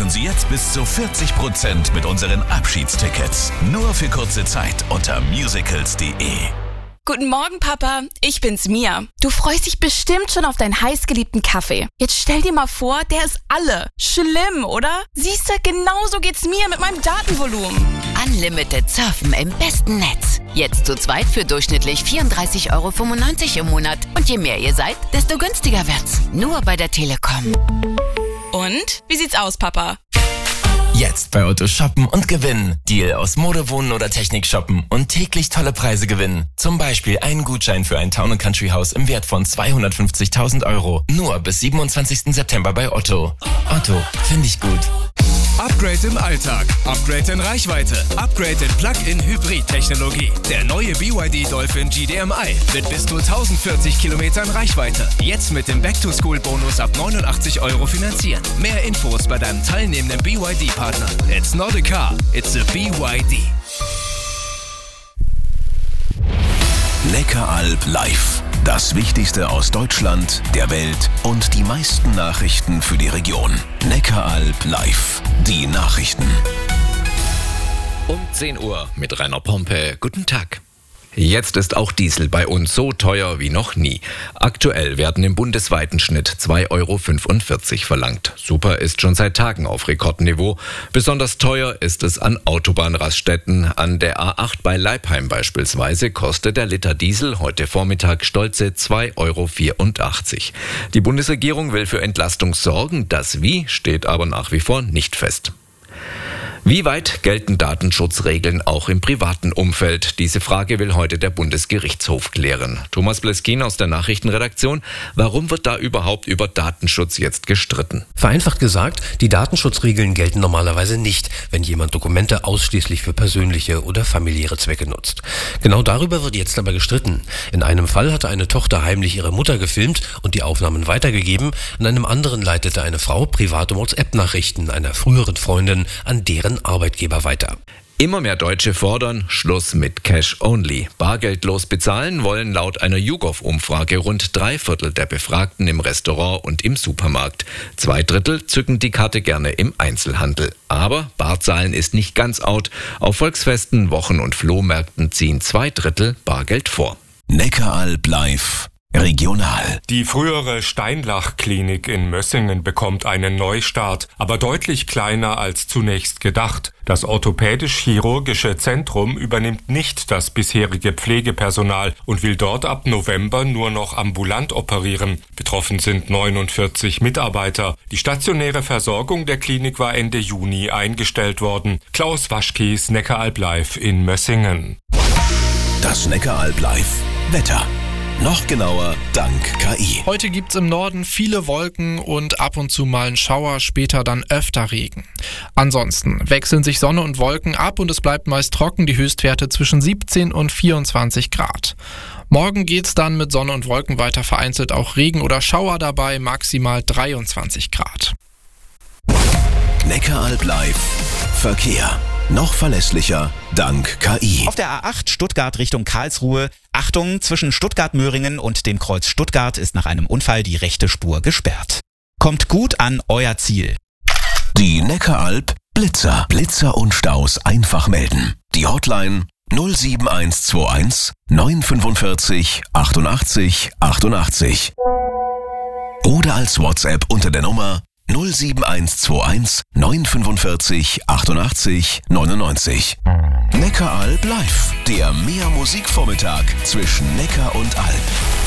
sparen Sie jetzt bis zu 40% mit unseren Abschiedstickets. Nur für kurze Zeit unter musicals.de. Guten Morgen, Papa. Ich bin's, Mia. Du freust dich bestimmt schon auf deinen heißgeliebten Kaffee. Jetzt stell dir mal vor, der ist alle. Schlimm, oder? Siehst du, genauso geht's mir mit meinem Datenvolumen. Unlimited Surfen im besten Netz. Jetzt zu zweit für durchschnittlich 34,95 € im Monat. Und je mehr ihr seid, desto günstiger wird's. Nur bei der Telekom. Und? Wie sieht's aus, Papa? Jetzt bei Otto shoppen und gewinnen. Deal aus Mode, Wohnen oder Technik shoppen und täglich tolle Preise gewinnen. Zum Beispiel einen Gutschein für ein Town & Country Haus im Wert von 250.000 €. Nur bis 27. September bei Otto. Otto, finde ich gut. Upgrade im Alltag, Upgrade in Reichweite, Upgrade in Plug-in-Hybrid-Technologie. Der neue BYD Dolphin GDMI mit bis zu 1040 Kilometern Reichweite. Jetzt mit dem Back-to-School-Bonus ab 89 € finanzieren. Mehr Infos bei deinem teilnehmenden BYD-Partner. It's not a car, it's a BYD. Neckaralb live. Das Wichtigste aus Deutschland, der Welt und die meisten Nachrichten für die Region. Neckaralb live. Die Nachrichten. Um 10 Uhr mit Rainer Pompe. Guten Tag. Jetzt ist auch Diesel bei uns so teuer wie noch nie. Aktuell werden im bundesweiten Schnitt 2,45 € verlangt. Super ist schon seit Tagen auf Rekordniveau. Besonders teuer ist es an Autobahnraststätten. An der A8 bei Leipheim beispielsweise kostet der Liter Diesel heute Vormittag stolze 2,84 €. Die Bundesregierung will für Entlastung sorgen. Das Wie steht aber nach wie vor nicht fest. Wie weit gelten Datenschutzregeln auch im privaten Umfeld? Diese Frage will heute der Bundesgerichtshof klären. Thomas Bleskin aus der Nachrichtenredaktion. Warum wird da überhaupt über Datenschutz jetzt gestritten? Vereinfacht gesagt, die Datenschutzregeln gelten normalerweise nicht, wenn jemand Dokumente ausschließlich für persönliche oder familiäre Zwecke nutzt. Genau darüber wird jetzt aber gestritten. In einem Fall hatte eine Tochter heimlich ihre Mutter gefilmt und die Aufnahmen weitergegeben. In einem anderen leitete eine Frau private WhatsApp-Nachrichten einer früheren Freundin an deren Arbeitgeber weiter. Immer mehr Deutsche fordern Schluss mit Cash Only. Bargeldlos bezahlen wollen laut einer YouGov-Umfrage rund 3/4 der Befragten im Restaurant und im Supermarkt. 2/3 zücken die Karte gerne im Einzelhandel. Aber Barzahlen ist nicht ganz out. Auf Volksfesten, Wochen- und Flohmärkten ziehen 2/3 Bargeld vor. Neckaralb live. Regional. Die frühere Steinlach-Klinik in Mössingen bekommt einen Neustart, aber deutlich kleiner als zunächst gedacht. Das orthopädisch-chirurgische Zentrum übernimmt nicht das bisherige Pflegepersonal und will dort ab November nur noch ambulant operieren. Betroffen sind 49 Mitarbeiter. Die stationäre Versorgung der Klinik war Ende Juni eingestellt worden. Klaus Waschkies, Neckaralb live in Mössingen. Das Neckaralb live. Wetter. Noch genauer dank KI. Heute gibt's im Norden viele Wolken und ab und zu mal einen Schauer, später dann öfter Regen. Ansonsten wechseln sich Sonne und Wolken ab und es bleibt meist trocken, die Höchstwerte zwischen 17 und 24 Grad. Morgen geht's dann mit Sonne und Wolken weiter, vereinzelt auch Regen oder Schauer dabei, maximal 23 Grad. Neckaralb live. Verkehr. Noch verlässlicher dank KI. Auf der A8 Stuttgart Richtung Karlsruhe. Achtung, zwischen Stuttgart-Möhringen und dem Kreuz Stuttgart ist nach einem Unfall die rechte Spur gesperrt. Kommt gut an euer Ziel. Die Neckaralb Blitzer. Blitzer und Staus einfach melden. Die Hotline 07121 945 88 88. Oder als WhatsApp unter der Nummer 07121 945 88 99. Neckaralb live, der Mehr-Musik-Vormittag zwischen Neckar und Alb.